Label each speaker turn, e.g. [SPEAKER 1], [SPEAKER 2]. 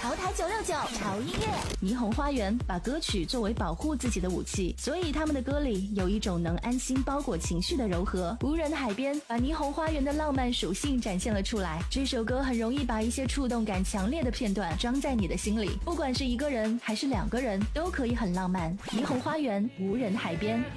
[SPEAKER 1] 潮台969潮音乐。
[SPEAKER 2] 霓虹花园把歌曲作为保护自己的武器，所以他们的歌里有一种能安心包裹情绪的柔和。无人的海边把霓虹花园的浪漫属性展现了出来。这首歌很容易把一些触动感强烈的片段装在你的心里，不管是一个人还是2个人，都可以很浪漫。霓虹花园，无人海边。